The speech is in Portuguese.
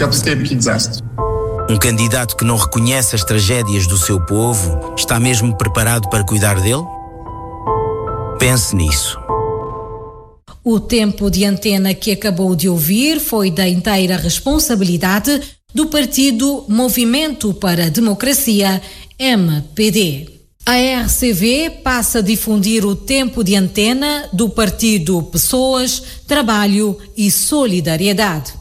capacité qui existe. Um candidato que não reconhece as tragédias do seu povo está mesmo preparado para cuidar dele? Pense nisso. O tempo de antena que acabou de ouvir foi da inteira responsabilidade do partido Movimento para a Democracia, MPD. A RCV passa a difundir o tempo de antena do partido Pessoas, Trabalho e Solidariedade.